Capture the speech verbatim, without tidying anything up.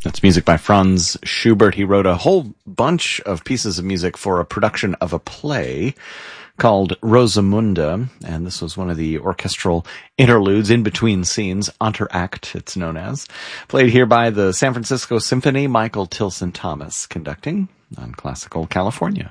That's music by Franz Schubert. He wrote a whole bunch of pieces of music for a production of a play called Rosamunde, and this was one of the orchestral interludes in between scenes, Entr'acte, it's known as, played here by the San Francisco Symphony, Michael Tilson Thomas conducting on Classical California.